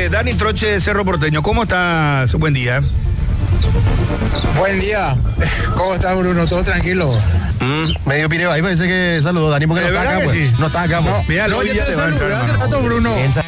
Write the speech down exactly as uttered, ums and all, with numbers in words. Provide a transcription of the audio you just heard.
Eh, Dani Troche de Cerro Porteño, ¿cómo estás? Buen día. Buen día. ¿Cómo estás, Bruno? ¿Todo tranquilo? Mm, medio pireo. Ahí parece que saludó Dani porque no está acá, pues. Sí. No está acá, pues. No, Mirá, no, hoy yo ya te te va a saludé entrar, hace hermano. rato, Bruno.